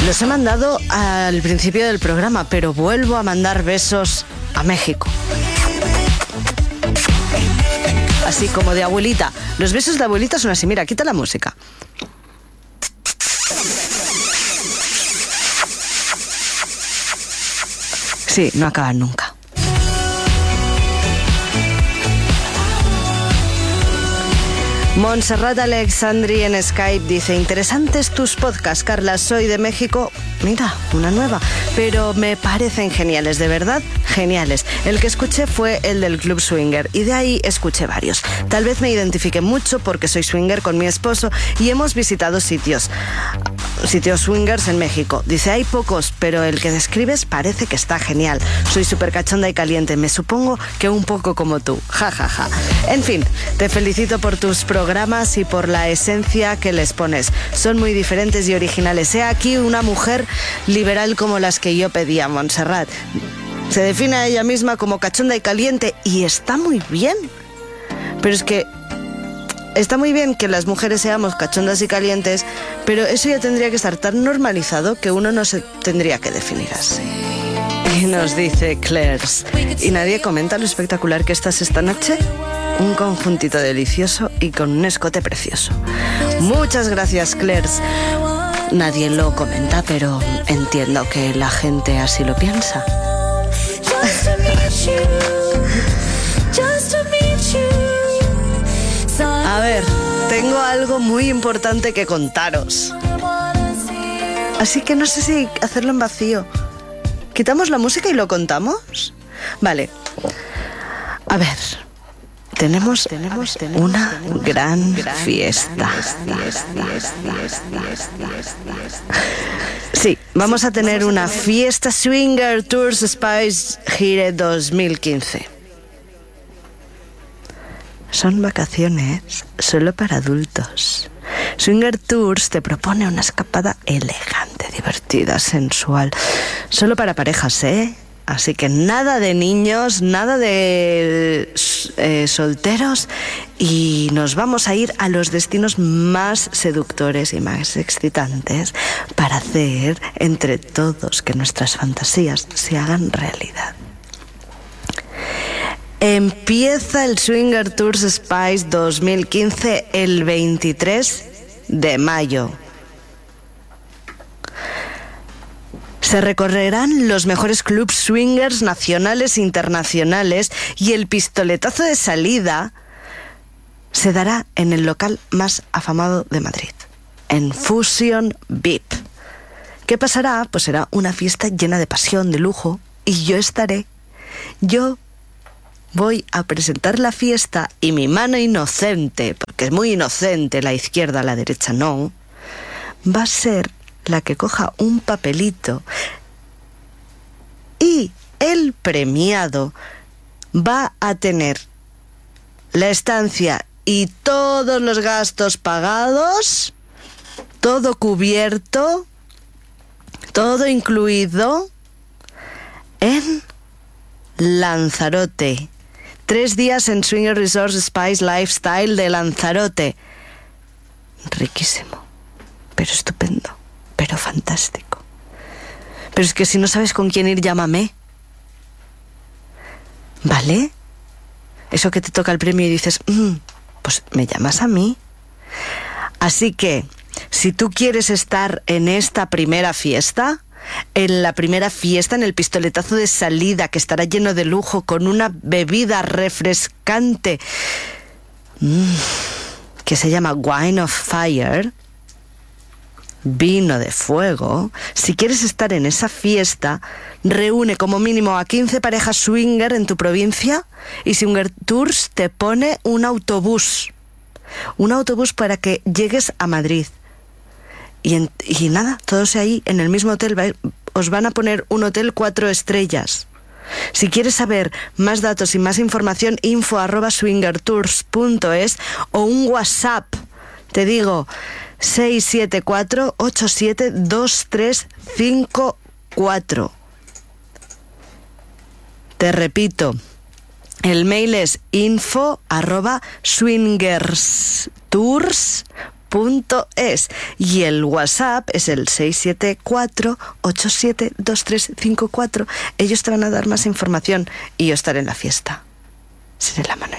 Los he mandado al principio del programa, pero vuelvo a mandar besos a México. Así como de abuelita. Los besos de abuelita son así. Mira, quita la música. Sí, no acaban nunca. Montserrat Alexandri en Skype dice: interesantes tus podcasts, Carla, soy de México. Mira, una nueva. Pero me parecen geniales, de verdad, geniales. El que escuché fue el del Club Swinger y de ahí escuché varios. Tal vez me identifique mucho porque soy swinger con mi esposo y hemos visitado sitios swingers en México. Dice, hay pocos, pero el que describes parece que está genial. Soy súper cachonda y caliente, me supongo que un poco como tú. Ja, ja, ja. En fin, te felicito por tus programas y por la esencia que les pones. Son muy diferentes y originales. He aquí una mujer liberal como las que yo pedía, Montserrat. Se define a ella misma como cachonda y caliente y está muy bien. Pero es que está muy bien que las mujeres seamos cachondas y calientes, pero eso ya tendría que estar tan normalizado que uno no se tendría que definir así. Y nos dice Claire's, ¿y nadie comenta lo espectacular que estás esta noche? Un conjuntito delicioso y con un escote precioso. Muchas gracias, Claire's. Nadie lo comenta, pero entiendo que la gente así lo piensa. A ver, tengo algo muy importante que contaros. Así que no sé si hacerlo en vacío. ¿Quitamos la música y lo contamos? Vale. A ver, tenemos una gran fiesta. Sí, vamos a tener una fiesta Swinger Tours Spice Gire 2015. Son vacaciones solo para adultos. Swinger Tours te propone una escapada elegante, divertida, sensual. Solo para parejas, ¿eh? Así que nada de niños, nada de solteros. Y nos vamos a ir a los destinos más seductores y más excitantes para hacer entre todos que nuestras fantasías se hagan realidad. Empieza el Swinger Tours Spice 2015 el 23 de mayo. Se recorrerán los mejores clubs swingers nacionales e internacionales y el pistoletazo de salida se dará en el local más afamado de Madrid, en Fusion VIP. ¿Qué pasará? Pues será una fiesta llena de pasión, de lujo, y yo estaré. Yo voy a presentar la fiesta y mi mano inocente, porque es muy inocente la izquierda, la derecha no, va a ser la que coja un papelito y el premiado va a tener la estancia y todos los gastos pagados, todo cubierto, todo incluido en Lanzarote. 3 días en Swinger Resorts Spice Lifestyle de Lanzarote. Riquísimo, pero estupendo, pero fantástico. Pero es que si no sabes con quién ir, llámame. ¿Vale? Eso que te toca el premio y dices, pues me llamas a mí. Así que, si tú quieres estar en esta primera fiesta, en la primera fiesta, en el pistoletazo de salida, que estará lleno de lujo, con una bebida refrescante que se llama Wine of Fire, vino de fuego. Si quieres estar en esa fiesta, reúne como mínimo a 15 parejas swinger en tu provincia y Swinger Tours te pone un autobús para que llegues a Madrid. Y nada, todos ahí en el mismo hotel. Os van a poner un hotel 4 estrellas. Si quieres saber más datos y más información, info@swingertours.es o un WhatsApp. Te digo, 674-872354. Te repito, el mail es info@swingerstours.es www.radiomaria.es y el WhatsApp es el 674-872354. Ellos te van a dar más información y yo estaré en la fiesta. Seré la Manuela.